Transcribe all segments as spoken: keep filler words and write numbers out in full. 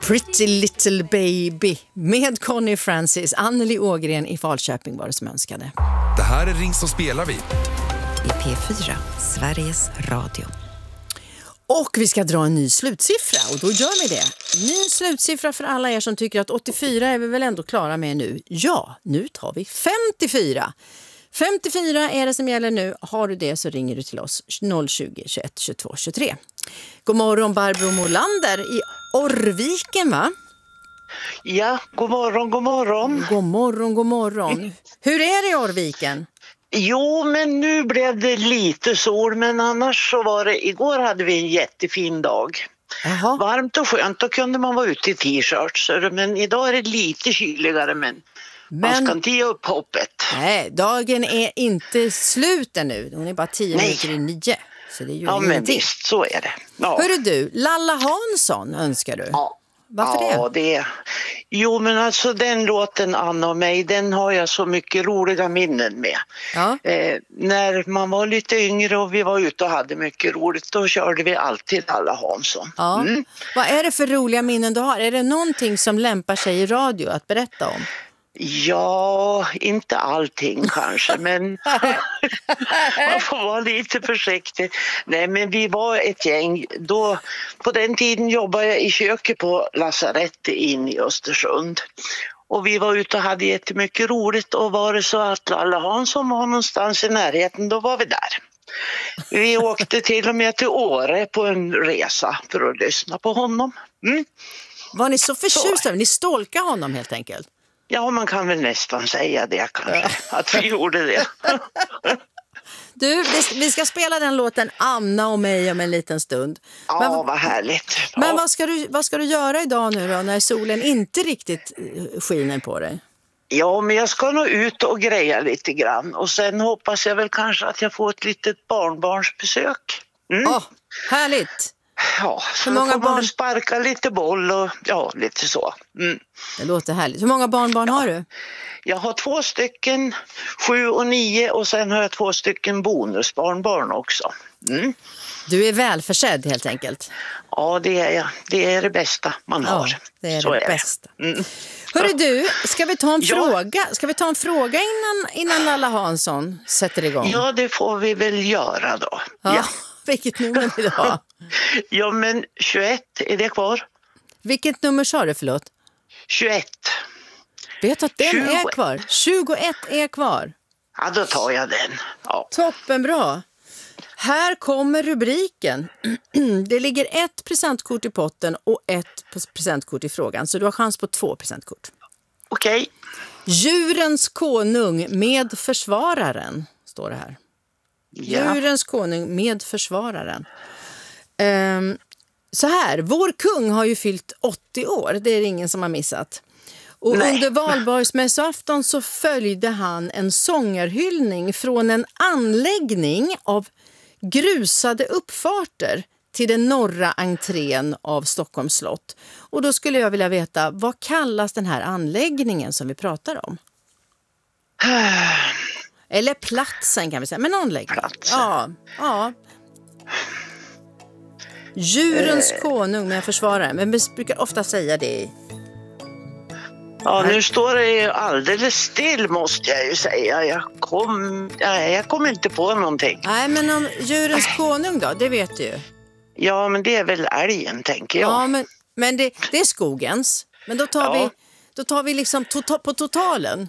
Pretty Little Baby med Connie Francis. Anneli Ågren i Falköping var det som önskade. Det här är Ring så spelar vi. I P fyra, Sveriges Radio. Och vi ska dra en ny slutsiffra och då gör vi det. Ny slutsiffra för alla er som tycker att åttiofyra är vi väl ändå klara med nu. Ja, nu tar vi femtiofyra. femtiofyra är det som gäller nu. Har du det så ringer du till oss noll tjugo, tjugoett, tjugotvå, tjugotre. God morgon Barbro Molander i Orrviken, va? Ja, god morgon, god morgon. God morgon, god morgon. Hur är det i Orrviken? Jo, men nu blev det lite sol, men annars så var det, igår hade vi en jättefin dag. Jaha. Varmt och skönt, då kunde man vara ute i t-shirts, men idag är det lite kyligare, men, Men man ska inte ge upp hoppet. nej, dagen är inte slut ännu. Hon är bara tio Nej. minuter i nio. Så det gör Ja, men ingenting. visst, så är det. Ja. Hörru du, Lalla Hansson önskar du. Ja. Varför ja, det? det? Jo, men alltså den låten Anna och mig, den har jag så mycket roliga minnen med. Ja. Eh, när man var lite yngre och vi var ute och hade mycket roligt, då körde vi alltid Lalla Hansson. Ja. Mm. Vad är det för roliga minnen du har? Är det någonting som lämpar sig i radio att berätta om? Ja, inte allting kanske, men man får vara lite försiktig. Nej, men vi var ett gäng. Då, på den tiden jobbade jag i köket på lasarettet in i Östersund. Och vi var ute och hade jättemycket roligt, och var det så att Lalla Hansson var någonstans i närheten, då var vi där. Vi åkte till och med till Åre på en resa för att lyssna på honom. Mm. Var ni så förtjusta? Ni stolkade honom helt enkelt? Ja, man kan väl nästan säga det kanske, att vi gjorde det. Du, vi ska spela den låten Anna och mig om en liten stund. Ja, Men, vad härligt. Ja. men vad, ska du, vad ska du göra idag nu då, när solen inte riktigt skiner på dig? Ja, men jag ska nog ut och greja lite grann. Och sen hoppas jag väl kanske att jag får ett litet barnbarnsbesök. Mm. Åh, härligt! Ja, så Hur många får man barn- sparka lite boll och ja, lite så. Mm. Det låter härligt. Hur många barnbarn har du? Jag har två stycken, sju och nio, och sen har jag två stycken bonusbarnbarn också. Mm. Du är välförsedd helt enkelt. Ja, det är jag. Det är det bästa man Ja, har. det är så det är bästa. det. Mm. Hörru du, ska vi ta en Ja. fråga? Ska vi ta en fråga innan, innan Lalla Hansson sätter igång? Ja, det får vi väl göra då. Ja. Ja, Vilket nummer vill du ha? ja men tjugoett, är det kvar? Vilket nummer sa du, förlåt? tjugoett. Vet du att den tjugoett. är kvar? tjugoett är kvar. Ja, då tar jag den. Ja. Toppenbra. Här kommer rubriken. Det ligger ett presentkort i potten och ett presentkort i frågan. Så du har chans på två presentkort. Okej. Djurens konung med försvararen, står det här. Ja. Djurens konung med försvararen. Ehm, så här, vår kung har ju fyllt åttio år, det är det ingen som har missat. Och Nej. under valborgsmässoafton så följde han en sångerhyllning från en anläggning av grusade uppfarter till den norra entrén av Stockholms slott. Och då skulle jag vilja veta, vad kallas den här anläggningen som vi pratar om? Eller platsen kan vi säga, men anläggning. Platsen. Ja, ja. Djurens Eh. konung med försvararen, men vi brukar ofta säga det. Ja, nu står det ju alldeles still, måste jag ju säga. Jag kom, nej, jag kom inte på någonting. Nej, men om djurens konung då, det vet du ju. Ja, men det är väl älgen, tänker jag. Ja, men, men det, det är skogens. Men då tar Ja. vi, då tar vi liksom tota, på totalen.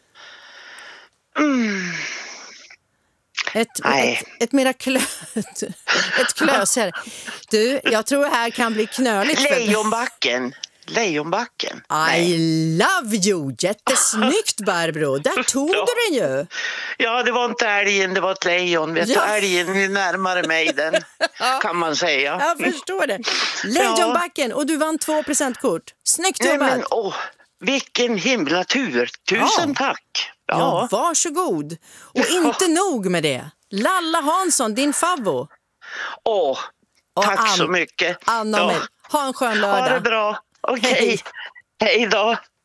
Mm. Ett, Nej. ett, ett mera klö, ett klöser. Du, jag tror det här kan bli knöligt. för- Lejonbacken. Lejonbacken. I love you! Jättesnyggt, Barbro. Där tog Ja. du den ju. Ja, det var inte älgen, det var ett lejon. Vet Ja. du, älgen är närmare mig den, kan man säga. Jag förstår det. Lejonbacken, och du vann två presentkort. Snyggt Nej, jobbat. men, åh, vilken himla tur. Tusen Ja. tack. Ja, Ja. varsågod. Och inte nog med det. Lalla Hansson, din favvo. Åh, Och tack Ann- så mycket. Anna och Ja. mig. Ha en skön Ha det lördag. bra. Okej. Hej. Hej då.